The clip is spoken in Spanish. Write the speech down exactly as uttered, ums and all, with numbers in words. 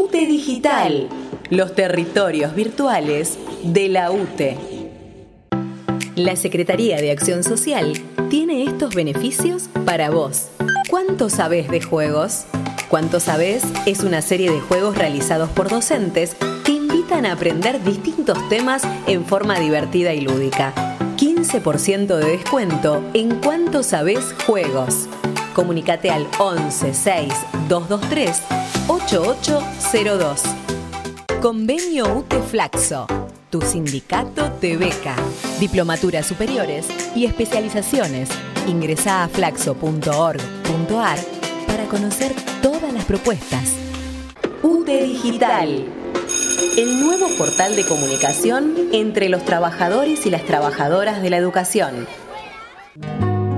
U T E Digital, los territorios virtuales de la U T E. La Secretaría de Acción Social tiene estos beneficios para vos. ¿Cuánto sabés de juegos? ¿Cuánto sabés? Es una serie de juegos realizados por docentes que invitan a aprender distintos temas en forma divertida y lúdica. quince por ciento de descuento en Cuánto Sabés Juegos. Comunícate al once seis dos dos tres ocho ocho cero dos. Convenio U T E Flaxo. Tu sindicato te beca. Diplomaturas superiores y especializaciones. Ingresá a flaxo punto org punto ar para conocer todas las propuestas. U T E Digital. El nuevo portal de comunicación entre los trabajadores y las trabajadoras de la educación.